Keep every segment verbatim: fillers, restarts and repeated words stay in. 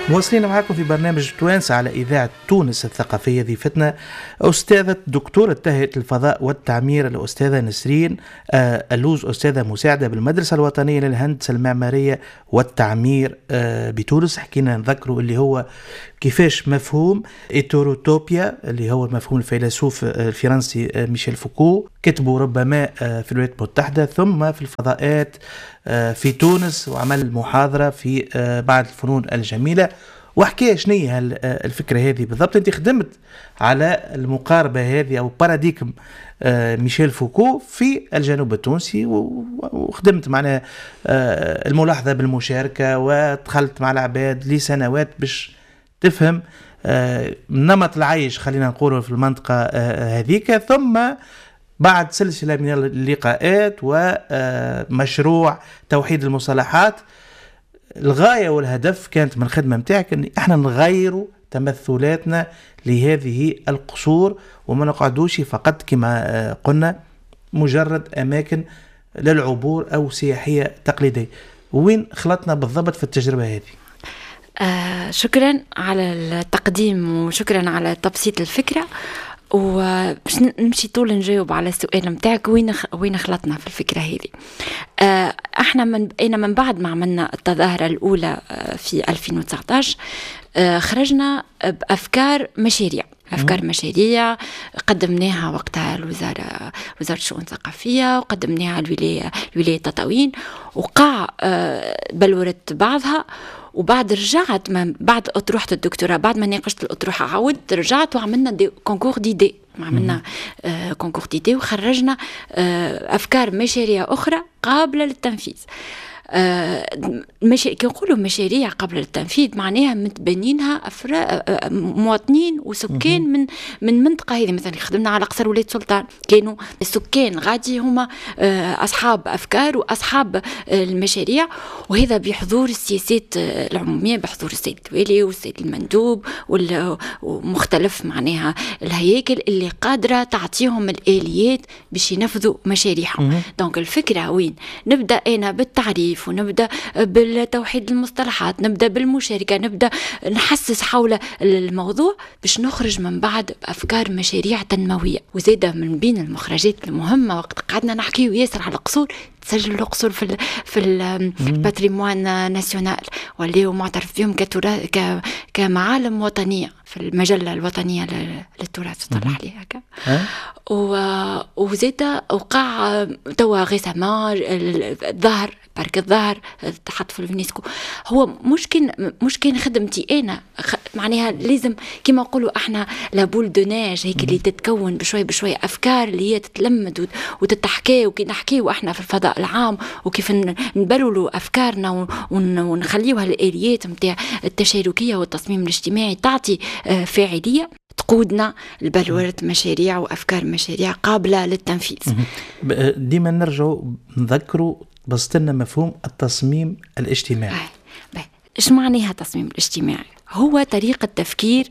مواصلين معكم في برنامج توانسة على إذاعة تونس الثقافية. ضيفتنا أستاذة دكتورة هيئة الفضاء والتعمير الأستاذة نسرين اللوز، أستاذة مساعدة بالمدرسة الوطنية للهندسة المعمارية والتعمير بتونس. حكينا نذكروا اللي هو كيفاش مفهوم إيتوروتوبيا اللي هو المفهوم الفيلسوف الفرنسي ميشيل فوكو كتبه ربما في الولايات المتحدة ثم في الفضاءات في تونس، وعمل محاضرة في بعض الفنون الجميلة وحكي شنو هي الفكرة هذه بالضبط. انت خدمت على المقاربة هذه او باراديكم ميشيل فوكو في الجنوب التونسي، وخدمت معنا الملاحظة بالمشاركة ودخلت مع العباد لسنوات باش تفهم نمط العيش خلينا نقوله في المنطقة هذيك، ثم بعد سلسلة من اللقاءات ومشروع توحيد المصطلحات الغاية والهدف كانت من الخدمة متاعك ان احنا نغيروا تمثلاتنا لهذه القصور وما نقعدوش فقط كما قلنا مجرد اماكن للعبور او سياحية تقليدية. وين خلطنا بالضبط في التجربة هذه؟ آه شكرا على التقديم وشكرا على تبسيط الفكرة، وباش نمشي طول نجاوب على السؤال متاعك وين وين خلطنا في الفكرة هذه. آه احنا من بقينا من بعد ما عملنا التظاهرة الأولى في ألفين وتسعطاش آه خرجنا بأفكار مشاريع أفكار مشاريع قدمناها وقتها الوزارة وزارة الشؤون الثقافية، وقدمناها الولاية الولاية تطاوين، وقع آه بلورت بعضها. وبعد رجعت من بعد أطروحة الدكتوراه، بعد ما ناقشت الأطروحة عودت رجعت وعملنا دي كونكور ديدي عملنا آه كونكور ديدي وخرجنا آه أفكار مشاريع أخرى قابلة للتنفيذ. آه مش... كنقولوا مشاريع قبل التنفيذ معناها متبنينها أفرا... آه مواطنين وسكان من من منطقة هذه. مثلا خدمنا على قصر ولاد سلطان، كانوا السكان غادي هما آه أصحاب أفكار وأصحاب آه المشاريع، وهذا بحضور السياسات آه العمومية، بحضور السيد الوالي والسيد المندوب وال... ومختلف معناها الهياكل اللي قادرة تعطيهم الآليات باش ينفذوا مشاريعهم. دونك الفكرة وين نبدأ أنا بالتعريف، ونبدأ بالتوحيد المصطلحات، نبدأ بالمشاركة، نبدأ نحسس حول الموضوع باش نخرج من بعد بأفكار مشاريع تنموية. وزيادة من بين المخرجات المهمة وقت قعدنا نحكي وياسر على قصور تسجل القصور في ال في الباتريموان ناسيونال واللي معترف بهم كتراث كمعالم وطنية في المجلة الوطنية للتراث طلع عليها هكا. وزيادة وقع توا غيسما الظهر بارك الظهر تحط في اليونسكو. هو مشكل مشكل خدمتي انا معناها لازم كما نقولوا احنا لابول دوناج هيك اللي تتكون بشوي بشوي افكار اللي هي تتلمد وتتحكي، وكي نحكيو احنا في الفضاء العام وكيف نبللوا افكارنا ونخليوها الاليات نتاع التشاركيه والتصميم الاجتماعي تعطي فاعليه تقودنا لبلورة مشاريع وافكار مشاريع قابله للتنفيذ. ديما نرجعوا نذكروا بسطنا مفهوم التصميم الاجتماعي. آه. إيش معناها تصميم الاجتماعي؟ هو طريقة تفكير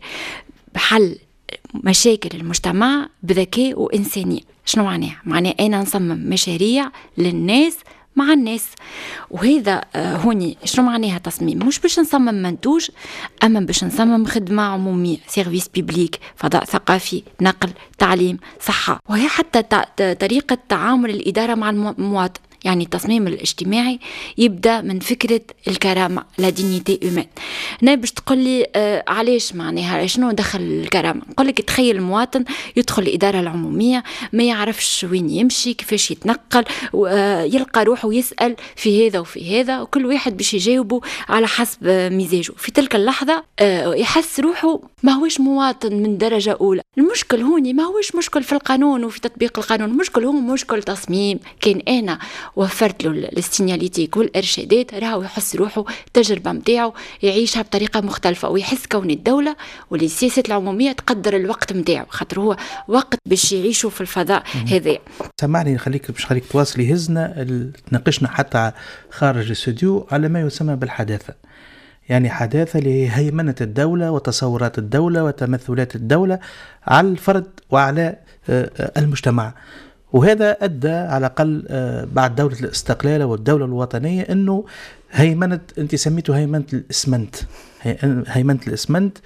بحل مشاكل المجتمع بذكاء وإنسانية. شنو معناها؟ معناه أنا نصمم مشاريع للناس مع الناس، وهذا آه هوني شنو معناها تصميم؟ مش باش نصمم منتوج، أما باش نصمم خدمة عمومية، سيرفيس بيبليك، فضاء ثقافي، نقل، تعليم، صحة. وهي حتى طريقة تعامل الإدارة مع المواطن. يعني التصميم الاجتماعي يبدأ من فكرة الكرامة، لا دينيتي اومان. هنا باش تقول لي آه علاش معناها شنو دخل الكرامة؟ نقول لك تخيل المواطن يدخل الإدارة العمومية ما يعرفش وين يمشي، كيفاش يتنقل، آه يلقى روحه يسأل في هذا وفي هذا، وكل واحد باش يجاوبه على حسب مزاجه. في تلك اللحظة آه يحس روحه ما هوش مواطن من درجة أولى. المشكل هوني ما هوش مشكل في القانون وفي تطبيق القانون، المشكل هو مشكل تصميم. كان أنا وفرت له الاستيناليتيك والإرشادات راهو يحس روحه التجربة متاعه يعيشها بطريقة مختلفة، ويحس كون الدولة والسياسة العمومية تقدر الوقت متاعه، خاطر هو وقت باش يعيشوا في الفضاء هذا. سمعني نخليك باش خليك تواصلي هزنا تناقشنا حتى خارج الاستوديو على ما يسمى بالحداثة، يعني حداثة لهيمنة الدولة وتصورات الدولة وتمثلات الدولة على الفرد وعلى المجتمع. وهذا أدى على الأقل بعد دولة الاستقلال والدولة الوطنية أنه هيمنة، أنت سميته هيمنة الإسمنت، هيمنة الإسمنت،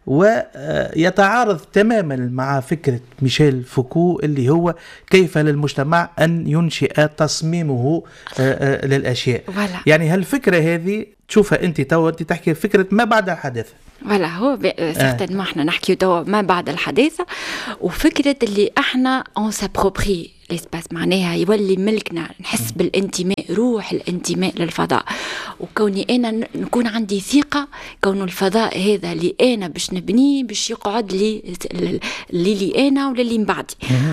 ويتعارض تماما مع فكرة ميشيل فوكو اللي هو كيف للمجتمع أن ينشئ تصميمه للأشياء. ولا. يعني هالفكرة هذه تشوفها أنت تو أنت تحكي فكرة ما بعد الحداثة. ولا هو سيغتن ما احنا نحكي توا ما بعد الحداثة، وفكرة اللي احنا on s'approprie الاسباس، معناها يولي ملكنا، نحس بالانتماء، روح الانتماء للفضاء. وكوني انا نكون عندي ثقة كون الفضاء هذا اللي انا باش نبنيه باش يقعد لي لي انا وللي من بعدي.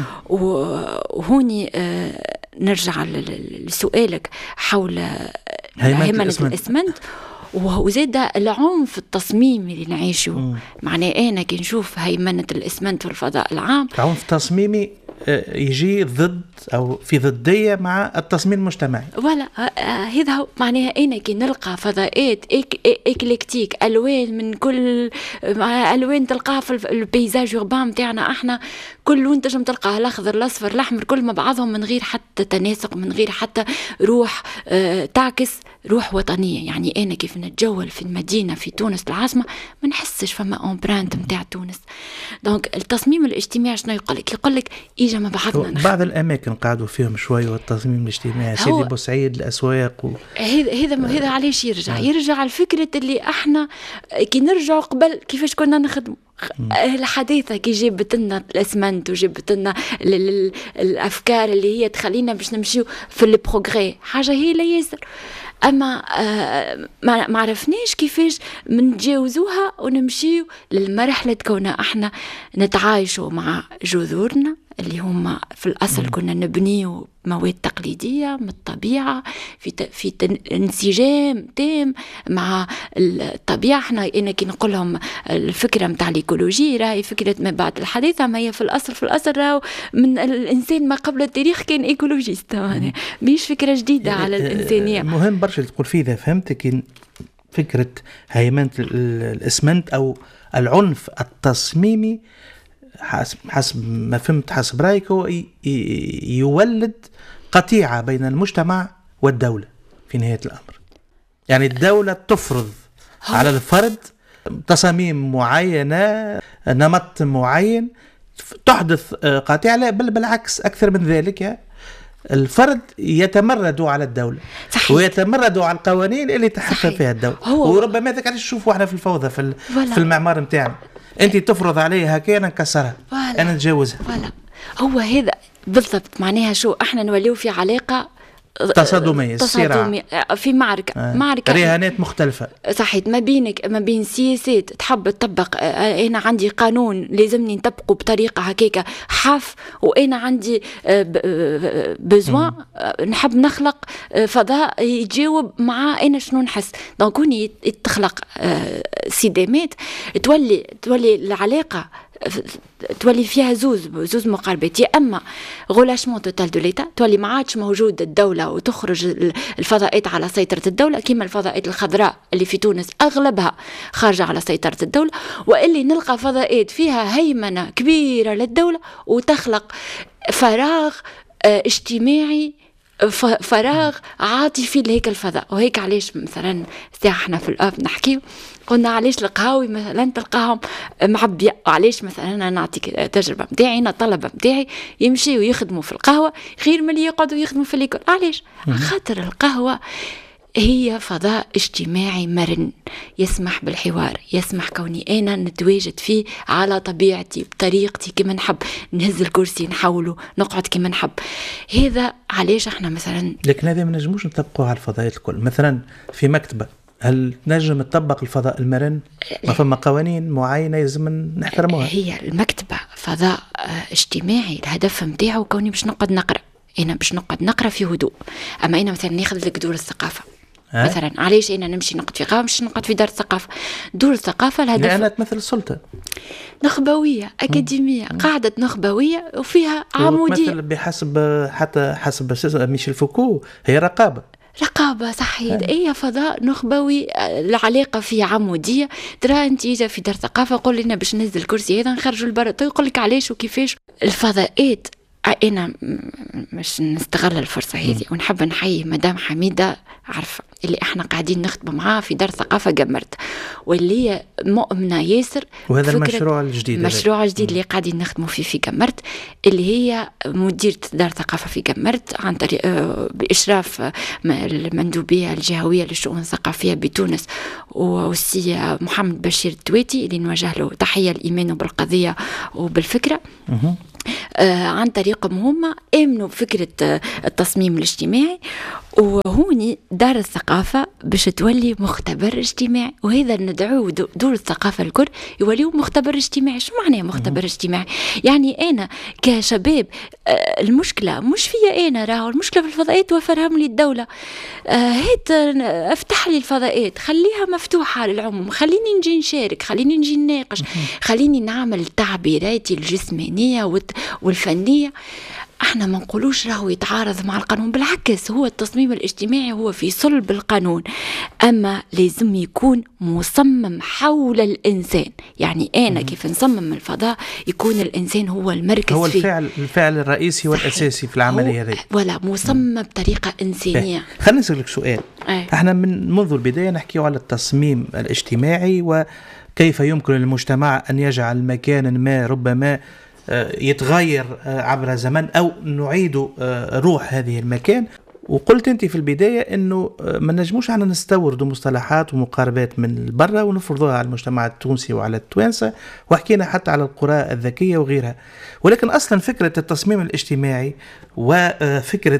وهوني اه نرجع لسؤالك حول هيمنة الاسمنت وزاد العنف التصميمي اللي نعيشه. معناه انا كي نشوف هيمنة الاسمنت والفضاء العام، عنف تصميمي يجي ضد أو في ضدية مع التصميم المجتمعي. ولا هذا هو معناها أنا كي نلقى فضاءات إك إكليكتيك، ألوان من كل ألوان تلقاها في البيزاج يوربان متاعنا احنا، كل لون تجم تلقاه، الأخضر الأصفر الأحمر، كل مع بعضهم من غير حتى تناسق، من غير حتى روح اه تعكس روح وطنية. يعني أنا كيف نتجول في المدينة في تونس العاصمة ما نحسش فما أمبرانت متاع تونس. دونك التصميم الاجتماعي شنو يقولك؟ يقولك إيجا ما بعضنا بعض الأماكن قعدوا فيهم شوي والتصميم الاجتماعي، سيدي بوسعيد الأسواق و... هذا هذا هذا علاش يرجع يرجع الفكرة اللي احنا كي نرجع قبل كيفاش كنا نخدم الحديثة، كي جابت لنا الاسمنت وجابت لنا الافكار اللي هي تخلينا باش نمشيو في البروغري، حاجة هي لا ياسر. اما آه ما عرفناش كيفاش منتجاوزوها ونمشيو للمرحلة كونا احنا نتعايشوا مع جذورنا اللي هم في الأصل كنا نبنيه مواد تقليدية من الطبيعة في في انسجام تام مع الطبيعة. احنا أنا كي نقول لهم الفكرة متاع الإيكولوجي راهي فكرة ما بعد الحديثة، ما هي في الأصل في الأصل راهو من الإنسان ما قبل التاريخ كان إيكولوجيست، مش فكرة جديدة على الإنسانية. مهم برشا تقول فيه إذا فهمتك فكرة هيمنة الإسمنت أو العنف التصميمي حسب حسب ما فهمت، حسب رايك هو يولد قطيعة بين المجتمع والدولة في نهاية الأمر. يعني الدولة تفرض على الفرد تصاميم معينة، نمط معين، تحدث قطيعة. لا بل بالعكس أكثر من ذلك، الفرد يتمرد على الدولة. صحيح. ويتمرد على القوانين اللي تحكم فيها الدولة. وربما ذلك علاش نشوفوا احنا في الفوضى في, في المعمار متاعنا، انت تفرض عليها كي انا نكسرها انا نتجاوزها. ولا هو هذا بالضبط معناها شو احنا نوليو في علاقة تصادمية، تصادمية في معركة آه. معركة رهانات مختلفة. صحيح، ما بينك ما بين سياسات تحب تطبق، أنا عندي قانون لازمني نطبقه بطريقة هكاكا حاف، وأنا عندي بزوان نحب نخلق فضاء يجاوب مع أنا شنو نحس. دونك تخلق سيدامات تولي تولي العلاقة تولي فيها زوز زوز مقاربات، يا اما غولاشمون توتال دو ليتا، تولي ما عادش موجود الدوله وتخرج الفضاءات على سيطره الدوله، كما الفضاءات الخضراء اللي في تونس اغلبها خارجه على سيطره الدوله، واللي نلقى فضاءات فيها هيمنه كبيره للدوله وتخلق فراغ اجتماعي، فراغ عاطفي لهيك الفضاء. وهيك علاش مثلا ساعة احنا في الاب نحكيو قلنا علاش القهاوي مثلا تلقاهم معبية، وعلاش مثلا انا نعطيك تجربه نتاعي، انا الطلبه نتاعي يمشيوا يخدموا في القهوه خير من اللي يقعدوا يخدموا في ليكول. علاش؟ خاطر القهوه هي فضاء اجتماعي مرن يسمح بالحوار، يسمح كوني أنا نتواجد فيه على طبيعتي بطريقتي كما نحب، نهز الكرسي نحوله نقعد كما نحب. هذا علاش احنا مثلا، لكن هذا ما نجموش نطبقوه على الفضاءات الكل. مثلا في مكتبة هل نجم تطبق الفضاء المرن؟ ما فما قوانين معينة يلزم نحترموها. هي المكتبة فضاء اجتماعي، الهدف متاعه كوني باش نقعد نقرأ، أنا باش نقعد نقرأ في هدوء. أما أنا مثلا ناخذ لك دور الثقافة أه؟ مثلا علاش أنا نمشي نقعد في قهوة مش نقعد في دار الثقافة؟ دور الثقافة الهدف لأنها تمثل السلطة نخبوية أكاديمية، مم. قاعدة نخبوية وفيها عمودية بحسب حتى حسب ميشيل فوكو هي رقابة رقابة. صحيح، هي فضاء نخبوي، العلاقة فيه عمودية. ترى أنت إذا في دار ثقافة قول لنا باش ننزل الكرسي هذا نخرجوا البرا، يقول لك علاش وكيفاش. الفضاءات أنا مش نستغل الفرصة هذه ونحب نحيي مدام حميدة، عارفة اللي احنا قاعدين نخدم معاه في دار ثقافة جمرت، واللي هي مؤمنة ياسر. وهذا المشروع الجديد المشروع الجديد اللي قاعدين نخدموا فيه في جمرت، اللي هي مديرة دار ثقافة في جمرت عن طريق بإشراف المندوبية الجهوية للشؤون الثقافية بتونس والسي محمد بشير التويتي، اللي نوجه له تحية الإيمان بالقضية وبالفكرة. آه عن طريقهم هم آمنوا بفكرة آه التصميم الاجتماعي، وهوني دار الثقافة باش تولي مختبر اجتماعي، وهذا ندعوه دور الثقافة الكل يوليو مختبر اجتماعي. شو معناه مختبر مم. اجتماعي؟ يعني أنا كشباب آه المشكلة مش فيا أنا، راهو المشكلة في الفضاءات وفرهم لي الدولة. آه هيت آه افتح لي الفضاءات، خليها مفتوحة للعموم، خليني نجي نشارك، خليني نجي نناقش، خليني نعمل تعبيراتي الجسمانية والفنية. احنا ما نقولوش راهو يتعارض مع القانون، بالعكس هو التصميم الاجتماعي هو في صلب القانون، اما لازم يكون مصمم حول الانسان. يعني انا كيف نصمم الفضاء يكون الانسان هو المركز، هو فيه الفعل الفعل الرئيسي والاساسي في العمليه هذه، ولا مصمم بطريقه انسانيه. خلينا نسالك سؤال. أي. احنا من منذ البدايه نحكي على التصميم الاجتماعي وكيف يمكن للمجتمع ان يجعل مكانا ما ربما يتغير عبر زمن أو نعيد روح هذه المكان. وقلت أنت في البداية أنه ما نجموش عنا نستورد مصطلحات ومقاربات من برا ونفرضوها على المجتمع التونسي وعلى التوانسة، وحكينا حتى على القرى الذكية وغيرها. ولكن أصلا فكرة التصميم الاجتماعي وفكرة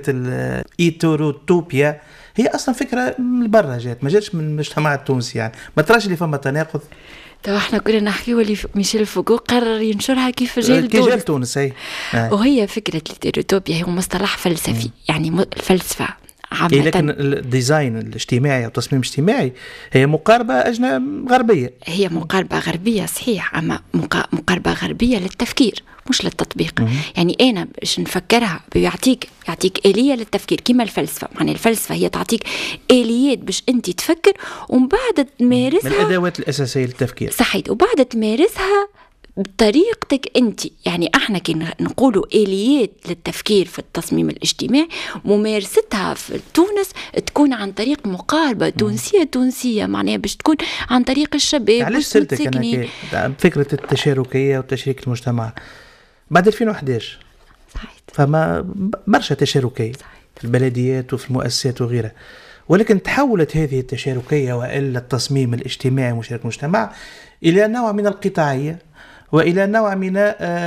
الإيتوروتوبيا هي أصلا فكرة من برا جات، ما جاتش من المجتمع التونسي. يعني ما تراش اللي فما تناقض؟ تو احنا كنا نحكيو اللي ميشيل فوكو قرر ينشرها كيف جال تونس, جال تونس هي. وهي فكرة الإيتوروتوبيا هو مصطلح فلسفي، يعني الفلسفة عامة. لكن الديزاين الاجتماعي أو التصميم الاجتماعي هي مقاربة أجنبية غربية. هي مقاربة غربية صحيح، أما مقاربة غربية للتفكير مش للتطبيق. مم. يعني أنا باش نفكرها بيعطيك يعطيك آلية للتفكير كما الفلسفة. يعني الفلسفة هي تعطيك آليات باش أنت تفكر ومن بعد تمارسها، من الأدوات الأساسية للتفكير. صحيح، وبعد تمارسها بطريقتك أنت. يعني احنا كي نقولوا آليات للتفكير في التصميم الاجتماعي، ممارستها في تونس تكون عن طريق مقاربة تونسية تونسية، معناها باش تكون عن طريق الشباب. علاش سألتك أنا فكرة التشاركية وتشريك المجتمع بعد ألفين وإحدى عشر؟ صحيح. فما برشا تشاركية في البلديات وفي المؤسسات وغيرها، ولكن تحولت هذه التشاركية وإلا التصميم الاجتماعي ومشاركة المجتمع إلى نوع من القطاعية وإلى نوع من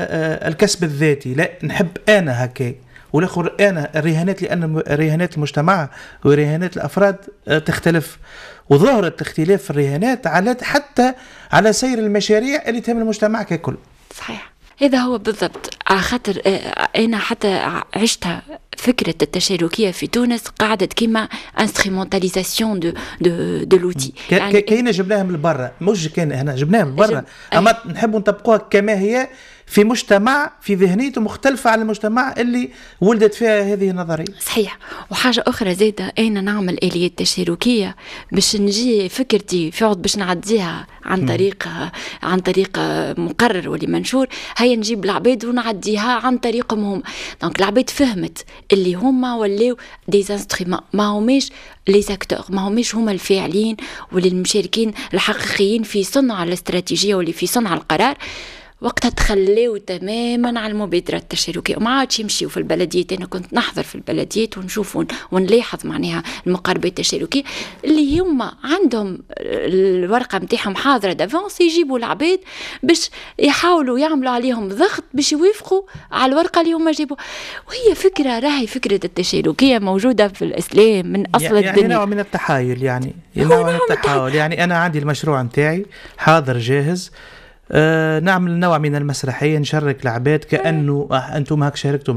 الكسب الذاتي. لا نحب أنا هكا والآخر أنا الرهانات، لأن رهانات المجتمع ورهانات الأفراد تختلف، وظهرت اختلاف في الرهانات على حتى على سير المشاريع اللي تهم المجتمع ككل. صحيح، هذا هو بالضبط. خاطر أنا حتى عشتها فكرة التشاركية في تونس قاعدة كما انسترومنتاليزاسيون دو دو دو لوتي. يعني كاينة جبناها من برا، مش كان هنا جبناها من برا، أما نحبوا نطبقوها كما هي في مجتمع في ذهنيته مختلفة عن المجتمع اللي ولدت فيها هذه النظرية. صحيح. وحاجة أخرى زيادة، أين نعمل آليات تشاركية باش نجي فكرتي في عود باش نعديها عن طريق عن طريق مقرر ولا منشور، هيا نجيب العباد ونعديها عن طريقهم هم. دونك العباد فهمت اللي هما ولاو دي انسترومون، ما هماش لي زاكتور، ما هماش هما الفاعلين واللي المشاركين الحقيقيين في صنع الاستراتيجية واللي في صنع القرار. وقتها تخليو تماما على المبادرات التشاركية وما عادش يمشيوا في البلديات. أنا كنت نحضر في البلديات ونشوف ونلاحظ معناها المقاربات التشاركية اللي هم عندهم الورقة متاعهم حاضرة دافونس، يجيبوا العباد باش يحاولوا يعملوا عليهم ضغط باش يوافقوا على الورقة اللي هم جابوا. وهي فكرة راهي فكرة التشاركية موجودة في الإسلام من أصل يعني الدنيا. يعني نوع من التحايل، يعني نوع من التحايل. يعني أنا عندي المشروع متاعي حاضر جاهز، أه نعمل نوع من المسرحية، نشارك العباد كأنه أنتم هاك شاركتوا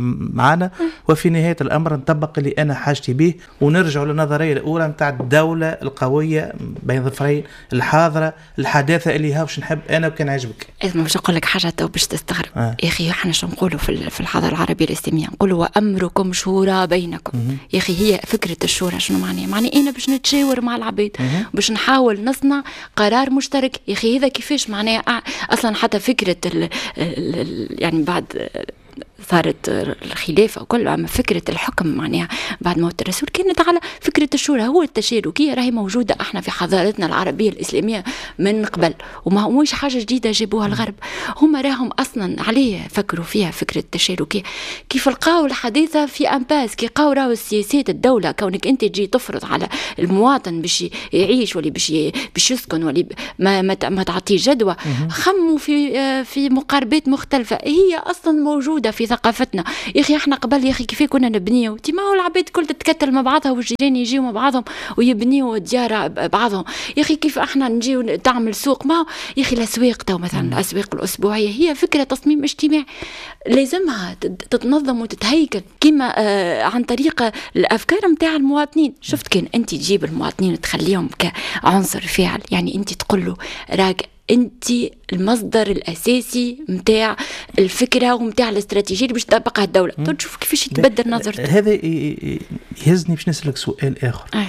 معنا، وفي نهاية الأمر نطبق اللي أنا حاجتي به، ونرجع للنظرية الأولى متاع الدولة القوية بين ظفرين، الحاضرة الحداثة اللي هاوش نحب أنا وكان عجبك. إذا مش أقول لك حاجة تو باش تستغرب آه. يا أخي إحنا شو نقولوا في في الحضارة العربية الإسلامية؟ نقولوا وأمركم شورى بينكم. مم. يا أخي هي فكرة الشورى شنو معناها؟ معني أنا باش نتشاور مع العباد، باش نحاول نصنع قرار مشترك. يا أخي هذا كيفاش معناها؟ أصلا حتى فكرة ال ال يعني بعد صارت الخلافة وكل، أما فكرة الحكم معناها بعد موت الرسول كانت على فكرة الشورى. هو التشاركية راهي موجودة احنا في حضارتنا العربية الإسلامية من قبل، وما مش حاجة جديدة جابوها الغرب. هما راهم أصلا عليه فكروا فيها فكرة التشاركية. كيف لقاو الحديثة في أمباس، كي لقاو راهو السياسات الدولة كونك أنت تجي تفرض على المواطن باش يعيش ولا باش باش يسكن ولا ما ما, ما تعطيه جدوى. خموا في في مقاربات مختلفة هي أصلا موجودة في ثقافتنا. يا أخي احنا قبل يا أخي كيف كنا نبنيو تي ما هو العباد كل تتكتل مع بعضها والجيران يجيو مع بعضهم ويبنيو ديار بعضهم. يا أخي كيف احنا نجيو تعمل سوق ما يا أخي الأسواق تو مثلا الأسواق الأسبوعية هي فكرة تصميم اجتماعي لازمها تتنظم وتتهيكل كما آه عن طريق الأفكار متاع المواطنين. شفت كان أنت تجيب المواطنين تخليهم كعنصر فاعل، يعني أنت تقول له راك أنت المصدر الأساسي متاع الفكرة ومتاع الاستراتيجية اللي باش تطبقها الدولة. تشوف كيفاش يتبدل نظرته. هذا يهزني باش نسألك سؤال آخر. أه.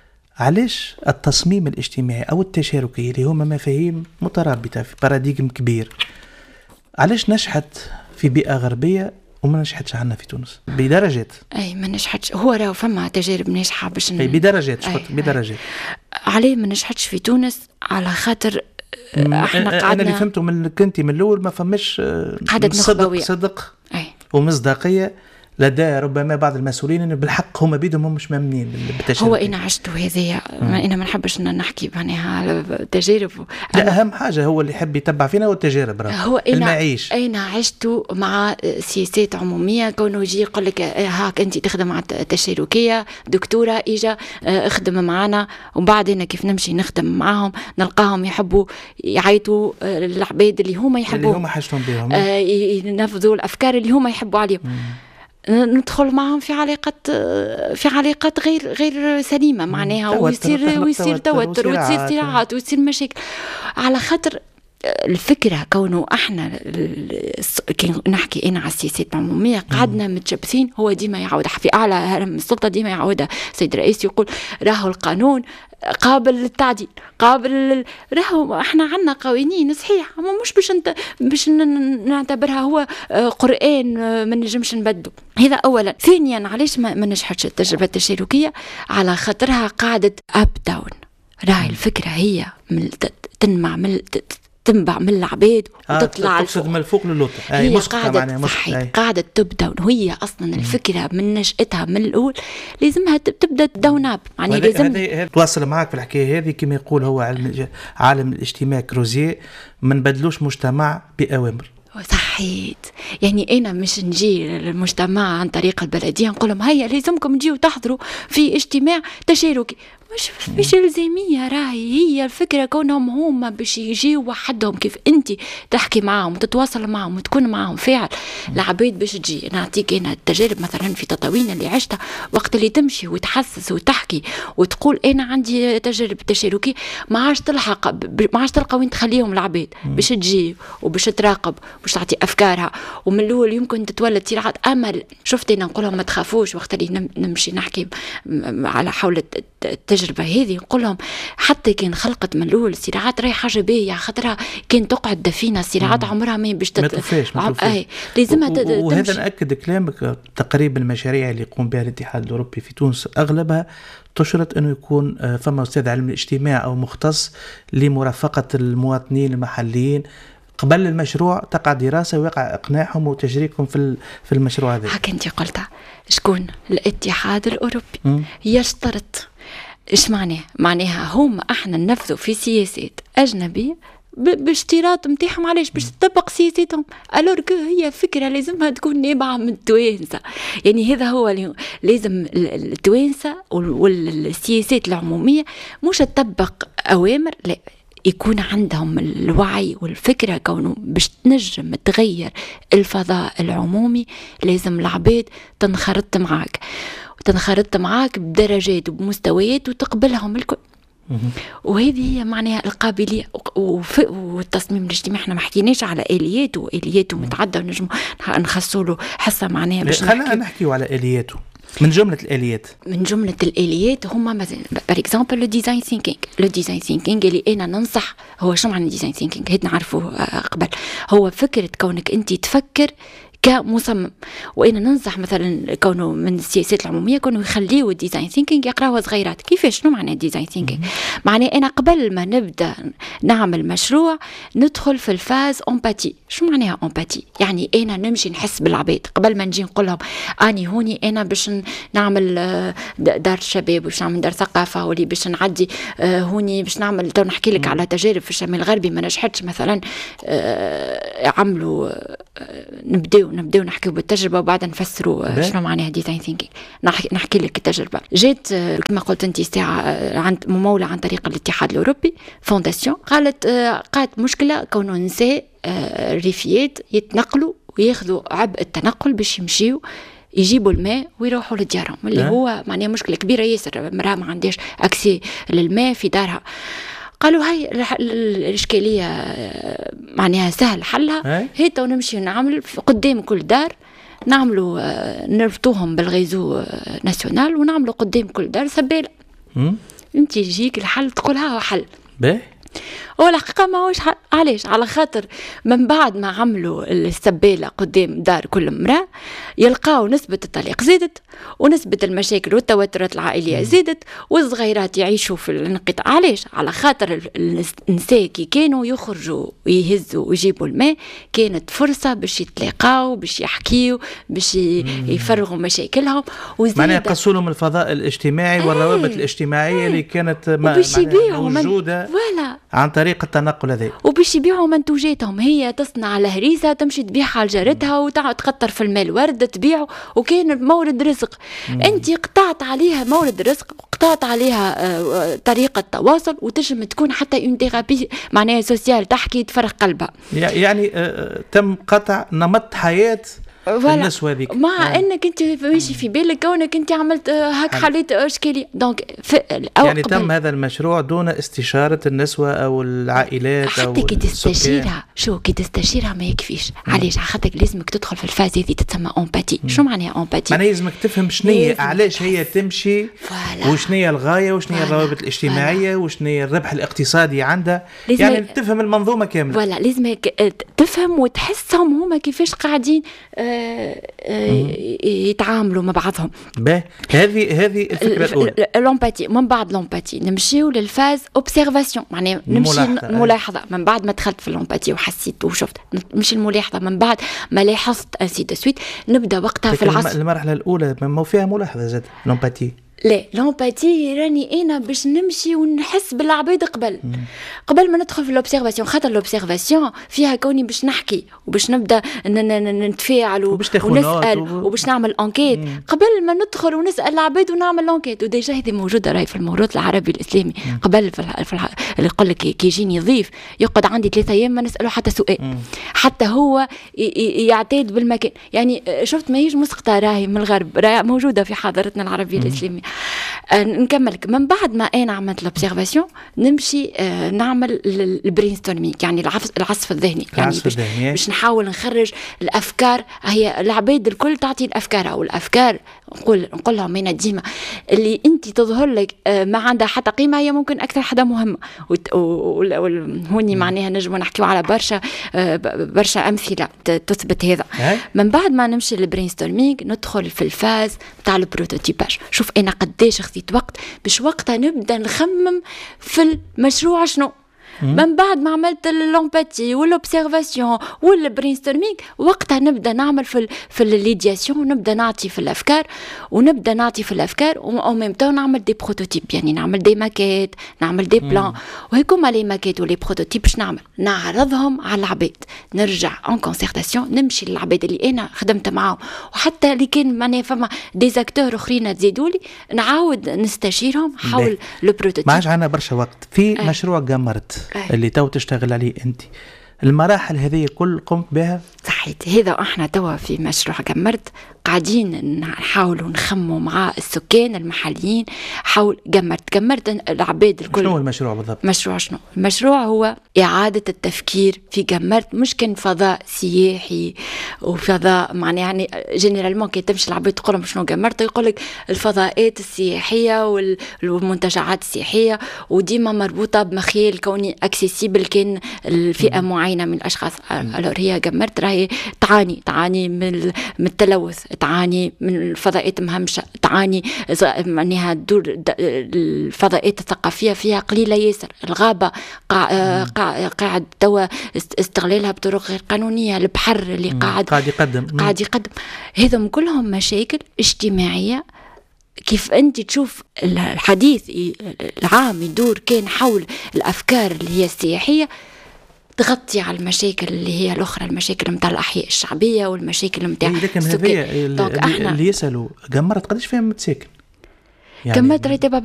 علاش التصميم الاجتماعي أو التشاركي اللي هما مفاهيم مترابطة في باراديغم كبير، علاش نشحت في بيئة غربية وما نجحتش عنا في تونس بدرجات؟ اي ما نجحتش. هو راه فما تجارب ناجحه باش اي بدرجات شفت بدرجات. عليه ما نجحتش في تونس على خاطر احنا قعدنا. انا اللي فهمته من كنتي من الاول ما فماش صدق صدق أي. ومصداقيه لدى ربما بعض المسؤولين انه بالحق هما بيدهم هم مش مامنين بالتشارك. هو انا عشته هذه انا ما نحبش ان نحكي معناها على تجارب. لا اهم حاجه هو اللي يحب يتبع فينا هو التجارب. هو المعيش انا عشته مع سياسات عموميه كونه يجي يقول لك هاك انت تخدم مع التشاركيه دكتوره اجا اخدم معنا، وبعدين كيف نمشي نخدم معاهم نلقاهم يحبوا يعيطوا العباد اللي هما يحبوا اللي هما حاجتهم بهم آه ينفذوا الافكار اللي هما يحبوا عليهم. ندخل معهم في علاقات في علاقات غير غير سليمه معناها، ويصير ويصير توتر وتصير صراعات ويصير مشاكل على خاطر الفكره. كونه احنا كي نحكي انا على السياسات العموميه قعدنا متشبثين. هو ديما يعود في اعلى هرم السلطه ديما يعودها السيد الرئيس يقول راهو القانون قابل للتعديل قابل. راهو احنا عنا قوانين صحيح اما مش باش انت باش نعتبرها هو قرآن ما نجمش نبدله. هذا اولا. ثانيا علاش ما نجحتش التجربه التشاركيه؟ على خاطرها قاعده اب داون. راهي الفكره هي من تنمع من تنبع من العباد وتطلع آه تقصد من الفوق للوطن. هي قاعدة قاعدة تبداون. وهي أصلا الفكرة من نشأتها من الأول لازمها تبدأ داون اب. يعني لازم تواصل معك في الحكاية هذه كما يقول هو علم عالم الاجتماع كروزيه ما نبدلوش مجتمع بأوامر. صحيت. يعني أنا مش نجي للمجتمع عن طريق البلدية نقول لهم هيا لازمكم تجيوا تحضروا في اجتماع تشاركي. مش مش الزامية. راهي هي الفكرة كونهم هما باش يجيوا وحدهم كيف انت تحكي معهم وتتواصل معهم وتكون معهم فاعل. العباد باش تجي. نعطيك انا التجارب مثلا في تطاوين اللي عشتها وقت اللي تمشي وتحسس وتحكي وتقول انا عندي تجارب تشاركي ما عادش تلحق ما عادش تلقى وين تخليهم العباد باش تجي وباش تراقب باش تعطي افكارها. ومن الاول يمكن تتولد صراعات امل. شفت انا نقول لهم ما تخافوش وقت اللي نمشي نحكي على حول التجربة هذه نقول لهم حتى كان خلقت من الأول الصراعات راهي حاجة باهية خاطرها كان تقعد دفينة الصراعات عمرها ما باش تتفاش عم... أي لازمها و... و... وهذا نأكد كلامك. تقريبا المشاريع اللي يقوم بها الاتحاد الأوروبي في تونس أغلبها تشرط أنه يكون فما أستاذ علم الاجتماع أو مختص لمرافقة المواطنين المحليين قبل المشروع. تقع دراسة ويقع إقناعهم وتشريكهم في في المشروع هذا. هكا أنت قلتها. شكون الاتحاد الأوروبي يشترط إيش معناه؟ معناها هم احنا ننفذوا في سياسات أجنبية باشتراط متاعهم. علاش؟ باش تطبق سياساتهم. ألورك هي فكرة لازمها تكون نابعة من التوانسة. يعني هذا هو اللي لازم التوانسة والسياسات العمومية مش تطبق أوامر، لا يكون عندهم الوعي والفكرة كونه باش تنجم تغير الفضاء العمومي لازم العباد تنخرط معاك وتنخرط معاك بدرجات وبمستويات وتقبلهم الكل. وهذه هي معناها القابلية والتصميم الاجتماعي. احنا ما حكيناش على آلياته وآلياته متعدة ونجم نخصوا له حصة معناها باش خلينا نحكيوا على آلياته. من جملة الآليات من جملة الآليات هما مثلا بار اكزامبل لو ديزاين ثينكينج. لو ديزاين ثينكينج اللي أنا ننصح هو شو معنى ديزاين ثينكينج هيد نعرفه قبل. هو فكرة كونك أنت تفكر كمصمم. وانا ننصح مثلا كونه من السياسات العموميه كونه يخليوا الديزاين ثينكينج يقراوها صغيرات. كيفاش؟ شنو معنى الديزاين ثينكينج؟ معناه انا قبل ما نبدا نعمل مشروع ندخل في الفاز امباتي. شنو معناها امباتي؟ يعني انا نمشي نحس بالعباد قبل ما نجي نقول لهم اني هوني انا باش نعمل دار شباب باش نعمل دار ثقافه واللي باش نعدي هوني باش نعمل. تو نحكي لك على تجارب في الشمال الغربي ما نجحتش مثلا عملوا نبداو نبداو نحكيو بالتجربه وبعد نفسروا شنو معناها ديزاين ثينكينج. نحكي لك التجربه. جيت كما قلت انت ساعه عند مموله عن طريق الاتحاد الاوروبي فونداسيون قالت قالت مشكله كونه نساء الريفيات يتنقلوا وياخذوا عبء التنقل باش يمشيو يجيبوا الماء ويروحوا لديارهم اللي هو معناها مشكله كبيره ياسر. مراه ما عندهاش اكسي للماء في دارها. قالوا هاي الإشكالية معناها سهل حلها. هي تو نمشي نعمل قدام كل دار نعملوا نربطوهم بالغيزو ناسيونال ونعملوا قدام كل دار سبالة. انت يجيك الحل تقول ها هو حل باهي. والحقيقة ما هوش حل. علاش؟ على خاطر من بعد ما عملوا السبالة قدام دار كل امرأة يلقاو نسبة الطلاق زادت ونسبة المشاكل والتوترات العائلية زادت والصغيرات يعيشوا في الانقطاع. علاش؟ على خاطر النساء كي كانوا يخرجوا ويهزوا ويجيبوا الماء كانت فرصة باش يتلاقاو باش يحكيو باش يفرغوا مشاكلهم. معناها يقصوا لهم الفضاء الاجتماعي ايه والروابط الاجتماعية ايه اللي كانت موجودة ولا عن طريق التنقل هذا وباش يبيعوا منتوجاتهم. هي تصنع الهريسة تمشي تبيعها لجارتها وتقعد تقطر في المال ورد تبيعه وكان مورد رزق. انت قطعت عليها مورد رزق وقطعت عليها طريقة تواصل وتجم تكون حتى اون ثيرابي معناها سوسيال تحكي تفرغ قلبها. يعني تم قطع نمط حياة الناس هذيك مع آه. انك انت ماشي في بالك كونك انت عملت هاك حليت اشكاليه. دونك يعني تم هذا المشروع دون استشاره النسوه او العائلات حتى او كي تستشيرها. شو كي تستشيرها ما يكفيش. علاش؟ على خاطر لازمك تدخل في الفاز هذه تتسمى امباتي. شو معناها امباتي؟ معناها لازمك تفهم شنية علاش هي تمشي وشنية الغايه وشنية الروابط الاجتماعيه وشنية الربح الاقتصادي عندها. يعني تفهم المنظومه كامله. ولا لازمك تفهم وتحسهم هما كيفاش قاعدين يتعاملوا مع بعضهم. باهي. هذه هذه الفكره الاولى الامباتي. من بعد الامباتي نمشيو للفاز اوبسيرفاسيون معناها نمشي ملاحظه. من بعد ما دخلت في الامباتي وحسيت وشفت نمشي الملاحظه. من بعد ما لاحظت انسي دو سويت نبدا وقتها في العصر. المرحله الاولى ما فيها ملاحظه زاد الامباتي. لا لومباتي راني انا باش نمشي ونحس بالعباد قبل مم. قبل ما ندخل في الاوبسيرفاسيون. خاطر الاوبسيرفاسيون فيها كوني باش نحكي وباش نبدا نتفاعل ونسال و... وباش نعمل انكيت مم. قبل ما ندخل ونسال العباد ونعمل انكيت. وديجا هذه موجوده راهي في الموروث العربي الاسلامي. مم. قبل في, الح... في الح... اللي يقول لك كي يجيني ضيف يقعد عندي ثلاثة ايام ما نساله حتى سؤال مم. حتى هو ي... ي... يعتاد بالمكان. يعني شفت ما يجي مسقطه راهي من الغرب راهي موجوده في حضارتنا العربيه مم. الاسلاميه. آه نكملك. من بعد ما انا عملت لوبسيرفاسيون نمشي آه نعمل البرين ستورمينغ يعني العصف, العصف الذهني. يعني باش, باش نحاول نخرج الافكار. هي العباد الكل تعطي الافكار او الافكار نقول نقول لهم انا ديما اللي انت تظهر لك آه ما عندها حتى قيمه هي ممكن اكثر حدا مهمه. هوني معناها نجموا نحكيو على برشا آه برشا امثله تثبت هذا. من بعد ما نمشي للبرين ستورمينغ ندخل في الفاز تاع البروتوتيباج. شوف انا قديش خذيت وقت باش وقتها نبدا نخمم في المشروع شنو. من بعد ما عملت اللومباتي والأوبسيرفاسيون والبرينستورمينغ وقتها نبدا نعمل في ال في الليدياسيون ونبدا نعطي في الافكار ونبدا نعطي في الافكار او ميم تو نعمل دي بروتوتيب. يعني نعمل دي ماكيت نعمل دي بلان وهيكم لي ماكيت ولي بروتوتيب باش نعمل نعرضهم على العباد. نرجع ان كونسيرتاسيون نمشي للعباد اللي انا خدمت معاهم وحتى اللي كان معناها فما ديزاكتور اخرين تزيدوا لي نعاود نستشيرهم حول لو بروتوتيب. ما عادش عندنا برشا وقت في أه. مشروع جمرت أه. اللي تو تشتغل عليه انت. المراحل هذه كل قمت بها صحيت. هذا احنا توا في مشروع جمرت قاعدين نحاولوا نخموا مع السكان المحليين حول جمرت جمرت العباد الكل. شنو المشروع بالضبط؟ مشروع شنو؟ المشروع هو إعادة التفكير في جمرت. مش كان فضاء سياحي وفضاء معناه يعني جنرالمون كي تمشي العباد تقول لهم شنو جمرت يقول لك الفضاءات السياحية والمنتجعات السياحية وديما مربوطة بمخيل كوني اكسيسيبل كان الفئة معينة معينة من الأشخاص. ألور هي قمرت راهي تعاني تعاني من من التلوث، تعاني من الفضاءات مهمشة، تعاني معناها دور الفضاءات الثقافية فيها قليلة ياسر، الغابة قا قا قاعد توا استغلالها بطرق غير قانونية، البحر اللي قاعد قاعد يقدم قاعد يقدم هذم كلهم مشاكل اجتماعية. كيف أنت تشوف الحديث العام يدور كان حول الأفكار اللي هي السياحية تغطي على المشاكل اللي هي الأخرى، المشاكل متاع الأحياء الشعبية والمشاكل متاع السكان. لكن هذه اللي, اللي يسألوا قمرت قديش فيها متساكن؟ يعني قمرت